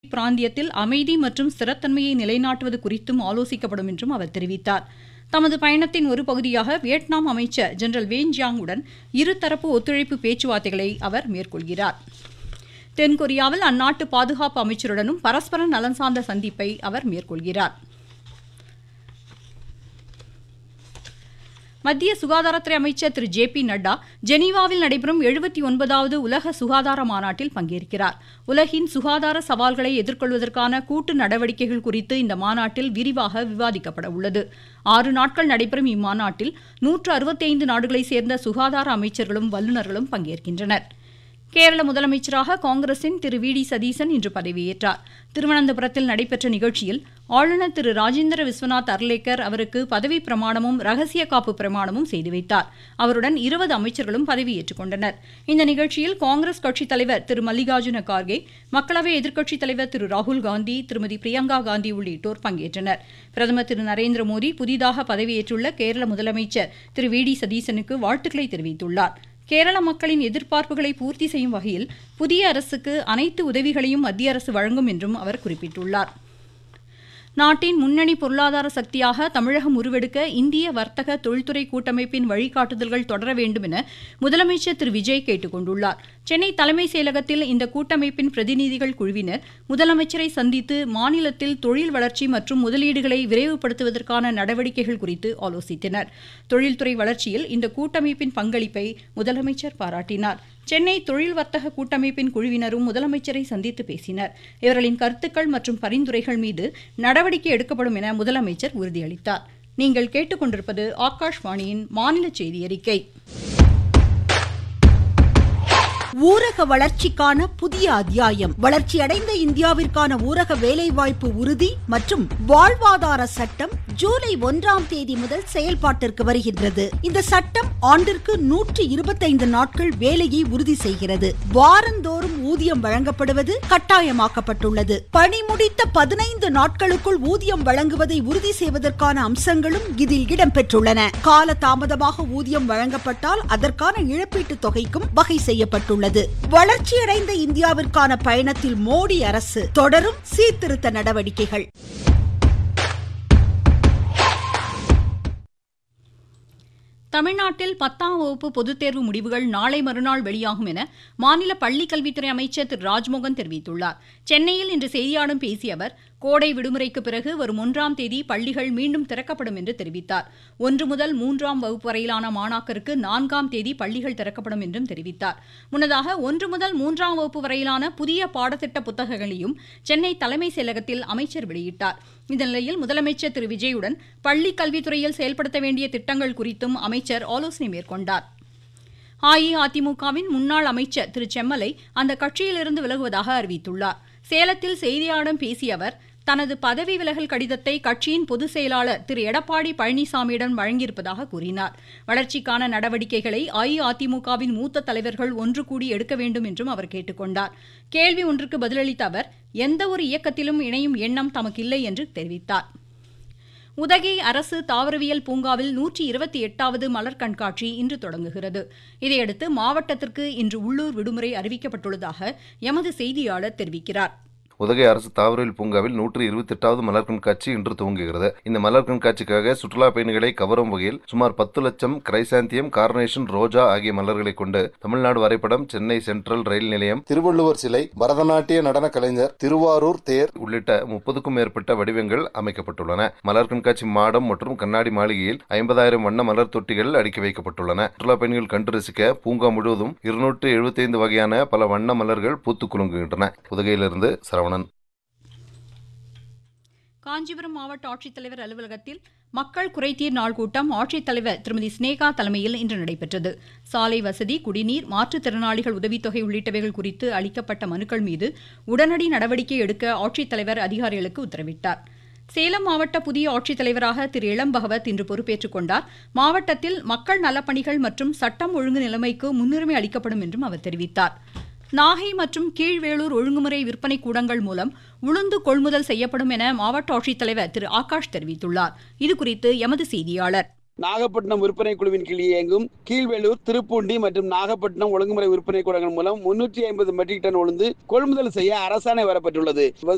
பிராந்தியத்தில் அமைதி மற்றும் ஸ்திரத்தன்மையை நிலைநாட்டுவது குறித்தும் ஆலோசிக்கப்படும் என்றும் அவர் தெரிவித்தார். தமது பயணத்தின் ஒரு பகுதியாக வியட்நாம் அமைச்சர் ஜெனரல் வேன் ஜியாங்குடன் இருதரப்பு ஒத்துழைப்பு பேச்சுவார்த்தைகளை அவர் மேற்கொள்கிறார். தென்கொரியாவில் அந்நாட்டு பாதுகாப்பு அமைச்சருடனும் பரஸ்பர நலன் சார்ந்த சந்திப்பை அவர் மேற்கொள்கிறார். மத்திய சுகாதாரத்துறை அமைச்சர் திரு ஜே.பி. நட்டா ஜெனீவாவில் நடைபெறும் 79வது உலக சுகாதார மாநாட்டில் பங்கேற்கிறார். உலகின் சுகாதார சவால்களை எதிர்கொள்வதற்கான கூட்டு நடவடிக்கைகள் குறித்து இந்த மாநாட்டில் விரிவாக விவாதிக்கப்பட உள்ளது. 6 நாட்கள் நடைபெறும் இம்மாநாட்டில் 165 நாடுகளைச் சேர்ந்த சுகாதார அமைச்சர்களும் வல்லுநர்களும் பங்கேற்கின்றனர். கேரள முதலமைச்சராக காங்கிரசின் திரு வி.டி. சதீசன் இன்று பதவியேற்றார். திருவனந்தபுரத்தில் நடைபெற்ற நிகழ்ச்சியில் ஆளுநர் திரு ராஜேந்திர விஸ்வநாத் அர்லேக்கர் அவருக்கு பதவி பிரமாணமும் ரகசிய காப்பு பிரமாணமும் செய்து வைத்தார். அவருடன் 20 அமைச்சர்களும் பதவியேற்றுக் கொண்டனர். இந்த நிகழ்ச்சியில் காங்கிரஸ் கட்சித் தலைவர் திரு மல்லிகார்ஜுன கார்கே, மக்களவை எதிர்க்கட்சித் தலைவர் திரு ராகுல் காந்தி, திருமதி பிரியங்கா காந்தி உள்ளிட்டோர் பங்கேற்றனர். பிரதமர் திரு நரேந்திர மோடி புதிதாக பதவியேற்றுள்ள கேரள முதலமைச்சர் திரு வி.டி. சதீசனுக்கு வாழ்த்துக்களை தெரிவித்துள்ளார். கேரள மக்களின் எதிர்பார்ப்புகளை பூர்த்தி செய்யும் வகையில் புதிய அரசுக்கு அனைத்து உதவிகளையும் மத்திய அரசு வழங்கும் என்றும் அவர் குறிப்பிட்டுள்ளார். நாட்டின் முன்னணி பொருளாதார சக்தியாக தமிழகம் உருவெடுக்க இந்திய வர்த்தக தொழில்துறை கூட்டமைப்பின் வழிகாட்டுதல்கள் தொடர வேண்டும் என முதலமைச்சர் திரு விஜய் கேட்டுக் கொண்டுள்ளார். சென்னை தலைமைச் செயலகத்தில் இந்த கூட்டமைப்பின் பிரதிநிதிகள் குழுவினர் முதலமைச்சரை சந்தித்து மாநிலத்தில் தொழில் வளர்ச்சி மற்றும் முதலீடுகளை விரைவுபடுத்துவதற்கான நடவடிக்கைகள் குறித்து ஆலோசித்தனர். தொழில்துறை வளர்ச்சியில் இந்த கூட்டமைப்பின் பங்களிப்பை முதலமைச்சர் பாராட்டினார். சென்னை தொழில் வர்த்தக கூட்டமைப்பின் குழுவினரும் முதலமைச்சரை சந்தித்து பேசினர். இவர்களின் கருத்துக்கள் மற்றும் பரிந்துரைகள் மீது நடவடிக்கை எடுக்கப்படும் என முதலமைச்சர் உறுதியளித்தார். நீங்கள் கேட்டுக்கொண்டிருப்பது ஆகாஷ்வாணியின் மாநில செய்தி அறிக்கை. ஊரக வளர்ச்சிக்கான புதிய அத்தியாயம். வளர்ச்சியடைந்த இந்தியாவிற்கான ஊரக வேலைவாய்ப்பு உறுதி மற்றும் வாழ்வாதார சட்டம் ஜூலை 1ஆம் தேதி முதல் செயல்பாட்டிற்கு வருகின்றது. இந்த சட்டம் ஆண்டிற்கு 125 நாட்கள் வேலையை உறுதி செய்கிறது. வாரந்தோறும் ஊதியம் வழங்கப்படுவது கட்டாயமாக்கப்பட்டுள்ளது. பணி முடித்த 15 நாட்களுக்குள் ஊதியம் வழங்குவதை உறுதி செய்வதற்கான அம்சங்களும் இதில் இடம்பெற்றுள்ளன. கால தாமதமாக ஊதியம் வழங்கப்பட்டால் அதற்கான இழப்பீட்டு தொகைக்கும் வகை செய்யப்பட்டுள்ளது. வளர்ச்சியடைந்த இந்தியாவிற்கான பயணத்தில் மோடி அரசு தொடரும் சீர்திருத்த நடவடிக்கைகள். தமிழ்நாட்டில் 10ஆம் வகுப்பு பொதுத் தேர்வு முடிவுகள் நாளை மறுநாள் வெளியாகும் என மாநில பள்ளிக்கல்வித்துறை அமைச்சர் திரு ராஜ்மோகன் தெரிவித்துள்ளார். சென்னையில் இன்று செய்தியாளர்களிடம் பேசிய அவர், கோடை விடுமுறைக்கு பிறகு வரும் 1ஆம் தேதி பள்ளிகள் மீண்டும் திறக்கப்படும் என்று தெரிவித்தார். 1 முதல் 3ஆம் வகுப்பு வரையிலான மாணாக்கருக்கு 4ஆம் தேதி பள்ளிகள் திறக்கப்படும் என்றும் தெரிவித்தார். முன்னதாக 1 முதல் 3ஆம் வகுப்பு வரையிலான புதிய பாடத்திட்ட புத்தகங்களையும் சென்னை தலைமைச் செயலகத்தில் அமைச்சர் வெளியிட்டார். இந்த நிலையில் முதலமைச்சர் திரு விஜயுடன் பள்ளிக் கல்வித்துறையில் செயல்படுத்த வேண்டிய திட்டங்கள் குறித்தும் அமைச்சர் ஆலோசனை மேற்கொண்டார். அஇஅதிமுகவின் முன்னாள் அமைச்சர் திரு செம்மலை அந்த கட்சியிலிருந்து விலகுவதாக அறிவித்துள்ளார். சேலத்தில் செய்தியாளர்களிடம் பேசிய அவர், தனது பதவி விலகல் கடிதத்தை கட்சியின் பொதுச் செயலாளர் திரு எடப்பாடி பழனிசாமியிடம் வழங்கியிருப்பதாக கூறினார். வளர்ச்சிக்கான நடவடிக்கைகளை அஇஅதிமுகவின் மூத்த தலைவர்கள் ஒன்று கூடி எடுக்க வேண்டும் என்றும் அவர் கேட்டுக்கொண்டார். கேள்வி ஒன்றுக்கு பதிலளித்த அவர், எந்த ஒரு இயக்கத்திலும் இணையும் எண்ணம் தமக்கில்லை என்று தெரிவித்தார். உதகை அரசு தாவரவியல் பூங்காவில் 128வது மலர் கண்காட்சி இன்று தொடங்குகிறது. இதையடுத்து மாவட்டத்திற்கு இன்று உள்ளூர் விடுமுறை அறிவிக்கப்பட்டுள்ளதாக எமது செய்தியாளர் தெரிவிக்கிறார். உதகை அரசு தாவரவியல் பூங்காவில் 128வது மலர் கண்காட்சி இன்று துவங்குகிறது. இந்த மலர் கண்காட்சிக்காக சுற்றுலா பயணிகளை கவரும் வகையில் சுமார் 10 லட்சம் கிரைசாந்தியம், கார்னேஷன், ரோஜா ஆகிய மலர்களை கொண்டு தமிழ்நாடு வரைபடம், சென்னை சென்ட்ரல் ரயில் நிலையம், திருவள்ளுவர் சிலை, பரதநாட்டிய நடன கலைஞர், திருவாரூர் தேர் உள்ளிட்ட 30க்கும் மேற்பட்ட வடிவங்கள் அமைக்கப்பட்டுள்ளன. மலர் கண்காட்சி மாடம் மற்றும் கண்ணாடி மாளிகையில் 50,000 வண்ண மலர் தொட்டிகள் அடுக்கி வைக்கப்பட்டுள்ளன. சுற்றுலா பயணிகள் கண்டு ரசிக்க பூங்கா முழுவதும் 275 வகையான பல வண்ண மலர்கள் பூத்து குலுங்குகின்றன. உதகையிலிருந்து சரவணன். காஞ்சிபுரம் மாவட்ட ஆட்சித்தலைவர் அலுவலகத்தில் மக்கள் குறைதீர் நாள் கூட்டம் ஆட்சித்தலைவர் திருமதி ஸ்னேகா தலைமையில் இன்று நடைபெற்றது. சாலை வசதி, குடிநீர், மாற்றுத்திறனாளிகள் உதவித்தொகை உள்ளிட்டவைகள் குறித்து அளிக்கப்பட்ட மனுக்கள் மீது உடனடி நடவடிக்கை எடுக்க ஆட்சித்தலைவர் அதிகாரிகளுக்கு உத்தரவிட்டார். சேலம் மாவட்ட புதிய ஆட்சித்தலைவராக திரு இளம் பகவத் இன்று பொறுப்பேற்றுக் கொண்டார். மாவட்டத்தில் மக்கள் நலப்பணிகள் மற்றும் சட்டம் ஒழுங்கு நிலைமைக்கு முன்னுரிமை அளிக்கப்படும் என்றும் அவர் தெரிவித்தார். நாகை மற்றும் கீழ்வேளூர் ஒழுங்குமுறை விற்பனை கூடங்கள் மூலம் உளுந்து கொள்முதல் செய்யப்படும் என மாவட்ட ஆட்சித்தலைவர் திரு ஆகாஷ் தெரிவித்துள்ளார். இதுகுறித்து எமது செய்தியாளர். நாகப்பட்டினம் விற்பனை குழுவின் கீழ் இயங்கும் கீழ்வேளூர், திருப்பூண்டி மற்றும் நாகப்பட்டினம் ஒழுங்குமுறை விற்பனை கூடங்கள் மூலம் 350 மெட்ரிக் டன் உளுந்து கொள்முதல் செய்ய அரசாணை வரப்பட்டுள்ளது.